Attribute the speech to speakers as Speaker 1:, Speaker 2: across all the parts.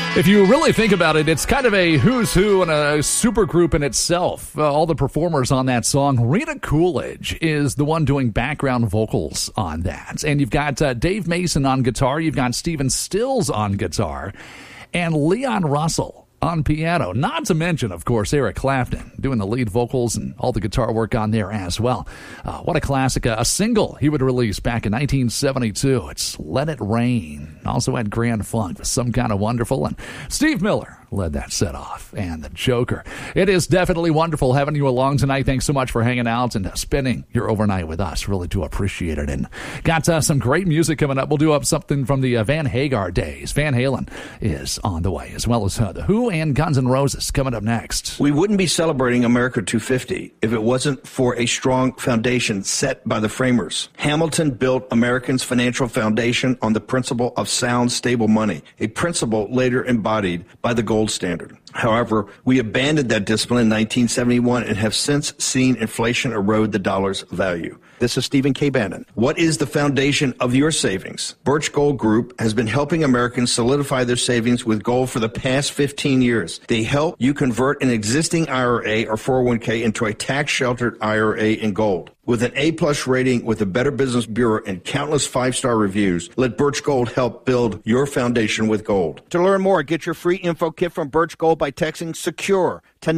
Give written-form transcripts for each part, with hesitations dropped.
Speaker 1: If you really think about it, it's kind of a who's who and a super group in itself. All the performers on that song. Rita Coolidge is the one doing background vocals on that. And you've got Dave Mason on guitar. You've got Stephen Stills on guitar. And Leon Russell on piano. Not to mention, of course, Eric Clapton doing the lead vocals and all the guitar work on there as well. What a classic. A single he would release back in 1972. It's Let It Rain. Also had Grand Funk with Some Kind of Wonderful. And Steve Miller led that set off. And the Joker. It is definitely wonderful having you along tonight. Thanks so much for hanging out and spending your overnight with us. Really do appreciate it. And got some great music coming up. We'll do up something from the Van Hagar days. Van Halen is on the way, as well as The Who and Guns N' Roses coming up next.
Speaker 2: We wouldn't be celebrating America 250 if it wasn't for a strong foundation set by the framers. Hamilton built Americans' financial foundation on the principle of sound, stable money, a principle later embodied by the gold standard. However, we abandoned that discipline in 1971 and have since seen inflation erode the dollar's value. This is Stephen K. Bannon. What is the foundation of your savings? Birch Gold Group has been helping Americans solidify their savings with gold for the past 15 years. They help you convert an existing IRA or 401k into a tax-sheltered IRA in gold. With an A-plus rating with the Better Business Bureau and countless five-star reviews, let Birch Gold help build your foundation with gold. To learn more, get your free info kit from Birch Gold by texting SECURE to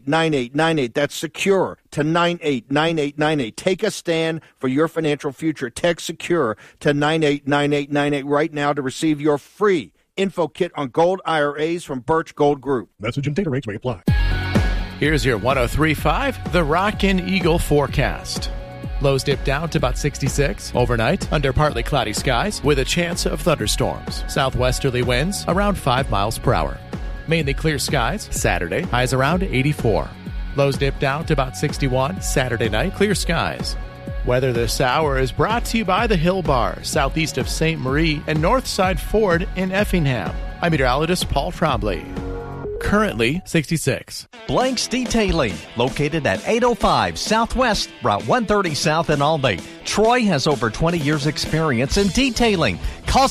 Speaker 2: 989898. That's SECURE to 989898. Take a stand for your financial future. Text SECURE to 989898 right now to receive your free info kit on gold IRAs from Birch Gold Group.
Speaker 3: Message and data rates may apply.
Speaker 4: Here's your 103.5 The Rockin' Eagle forecast. Lows dip down to about 66 overnight under partly cloudy skies with a chance of thunderstorms. Southwesterly winds around 5 miles per hour. Mainly clear skies Saturday, highs around 84. Lows dip down to about 61 Saturday night, clear skies. Weather this hour is brought to you by the Hill Bar, southeast of St. Marie and Northside Ford in Effingham. I'm meteorologist Paul Trombley. Currently 66.
Speaker 5: Blanks Detailing, located at 805 Southwest, Route 130 South in Albany. Troy has over 20 years experience in detailing. Call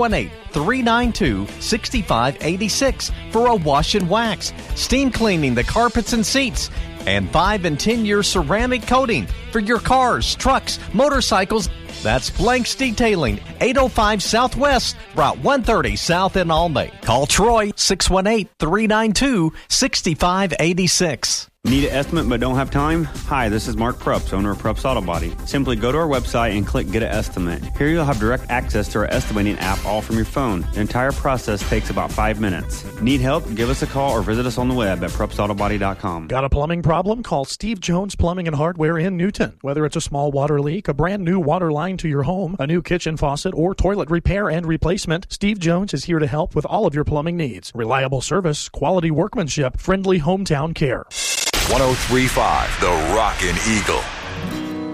Speaker 5: 618-392-6586 for a wash and wax, steam cleaning the carpets and seats, and 5 and 10-year ceramic coating for your cars, trucks, motorcycles. That's Blanks Detailing, 805 Southwest, Route 130 South in Albany. Call Troy, 618-392-6586.
Speaker 6: Need an estimate but don't have time? Hi, this is Mark Prups, owner of Prups Auto Body. Simply go to our website and click Get an Estimate. Here you'll have direct access to our estimating app all from your phone. The entire process takes about 5 minutes. Need help? Give us a call or visit us on the web at PrupsAutoBody.com.
Speaker 3: Got a plumbing problem? Call Steve Jones Plumbing and Hardware in Newton. Whether it's a small water leak, a brand new water line to your home, a new kitchen faucet, or toilet repair and replacement, Steve Jones is here to help with all of your plumbing needs. Reliable service, quality workmanship, friendly hometown care.
Speaker 7: 103.5 The Rockin' Eagle.